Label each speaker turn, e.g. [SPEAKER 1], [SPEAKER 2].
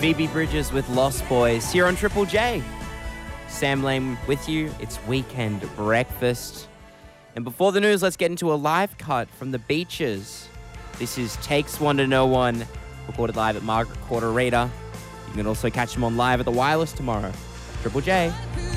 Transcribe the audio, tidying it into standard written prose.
[SPEAKER 1] Phoebe Bridgers with Lost Boys here on Triple J. Sam Lane with you. It's weekend breakfast. And before the news, let's get into a live cut from the Beaches. This is Takes One to Know One, recorded live at Margaret Court Arena. You can also catch them on live at the Wireless tomorrow. Triple J.